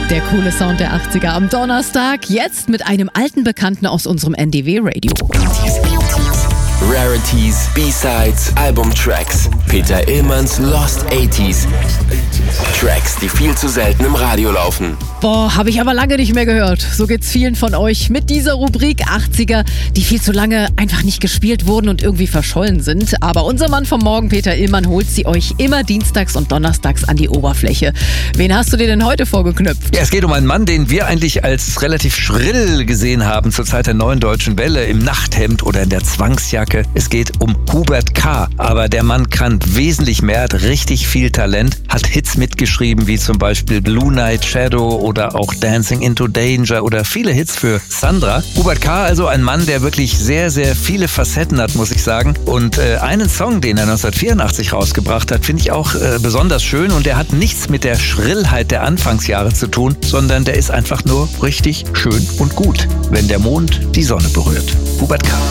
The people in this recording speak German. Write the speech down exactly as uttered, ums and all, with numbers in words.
Der coole Sound der achtziger am Donnerstag, jetzt mit einem alten Bekannten aus unserem N D W-Radio. Rarities, B-Sides, Albumtracks. Peter Illmanns Lost achtziger. Tracks, die viel zu selten im Radio laufen. Boah, habe ich aber lange nicht mehr gehört. So geht's vielen von euch mit dieser Rubrik achtziger, die viel zu lange einfach nicht gespielt wurden und irgendwie verschollen sind. Aber unser Mann vom Morgen, Peter Illmann, holt sie euch immer dienstags und donnerstags an die Oberfläche. Wen hast du dir denn heute vorgeknüpft? Ja, es geht um einen Mann, den wir eigentlich als relativ schrill gesehen haben zur Zeit der neuen deutschen Welle, im Nachthemd oder in der Zwangsjacke. Es geht um Hubert K. Aber der Mann kann wesentlich mehr, hat richtig viel Talent, hat Hits mitgeschrieben, wie zum Beispiel Blue Night Shadow oder auch Dancing into Danger oder viele Hits für Sandra. Hubert K. also ein Mann, der wirklich sehr, sehr viele Facetten hat, muss ich sagen. Und äh, einen Song, den er neunzehnhundertvierundachtzig rausgebracht hat, finde ich auch äh, besonders schön. Und der hat nichts mit der Schrillheit der Anfangsjahre zu tun, sondern der ist einfach nur richtig schön und gut, wenn der Mond die Sonne berührt. Hubert K.